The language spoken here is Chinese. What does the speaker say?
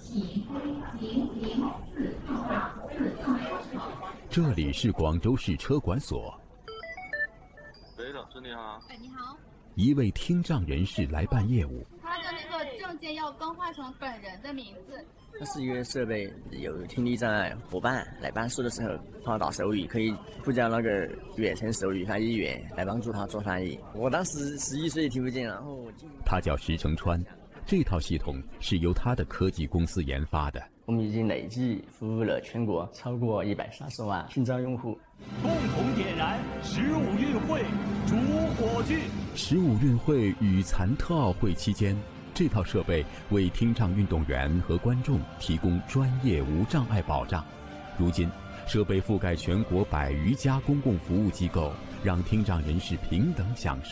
这里是广州市车管所。 喂，老师你好。 哎，你好。 一位听障人士来办业务。 他的那个证件要更换成本人的名字。 它是一个设备，有听力障碍伙伴来办事的时候，他打手语可以呼叫那个远程手语翻译员来帮助他做翻译。我当时11岁听不见，然后我他叫石成川，这套系统是由他的科技公司研发的。 我们已经累计服务了全国超过130万听障用户。 共同点燃15运会主火炬。 15运会与残特奥会期间，这套设备为听障运动员和观众提供专业无障碍保障。如今，设备覆盖全国100余家公共服务机构，让听障人士平等享受。